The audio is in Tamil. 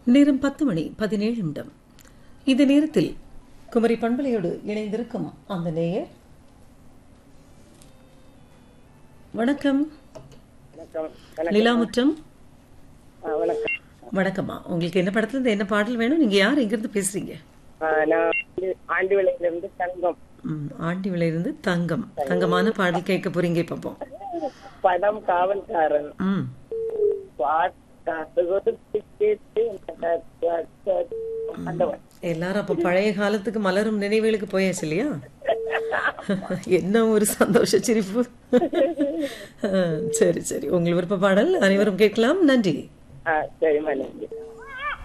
நேரம் 10:17. இந்த நேரத்தில் குமரி பண்பலையோடு இணைந்திருக்கும் அந்த நேயர். வணக்கம். நிலாமுற்றம். வணக்கம்மா. உங்களுக்கு என்ன படத்துல இருந்து என்ன பாடல் வேணும்? நீங்க யார், எங்கிருந்து பேசுறீங்க? ஆண்டிவிளையிலிருந்து தங்கம். ஆண்டிவிளையிலிருந்து தங்கம். தங்கமான பாடல் கேட்க போறீங்க இப்போ. படம் காவல்காரன். எல்லாரும் அப்ப பழைய காலத்துக்கு மலரும் நினைவுகளுக்கு போயாச்சு இல்லையா? என்ன ஒரு சந்தோஷ சிரிப்பு. சரி சரி, உங்கள் விருப்ப பாடல் அனைவரும் கேட்கலாம். நன்றி. சரிம்மா, நன்றி.